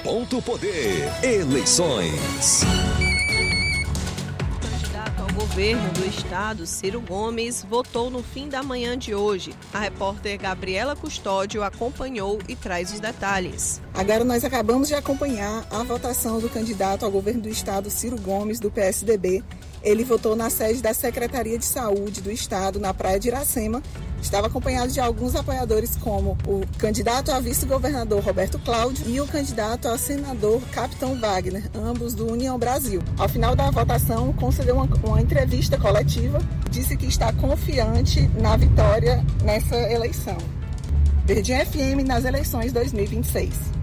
Poder. Eleições. O candidato ao governo do estado, Ciro Gomes, votou no fim da manhã de hoje. A repórter Gabriela Custódio acompanhou e traz os detalhes. Agora nós acabamos de acompanhar a votação do candidato ao governo do estado, Ciro Gomes, do PSDB. Ele votou na sede da Secretaria de Saúde do estado, na Praia de Iracema. Estava acompanhado de alguns apoiadores, como o candidato a vice-governador Roberto Cláudio e o candidato a senador Capitão Wagner, ambos do União Brasil. Ao final da votação, concedeu uma entrevista coletiva, disse que está confiante na vitória nessa eleição. Verdinha FM nas eleições 2026.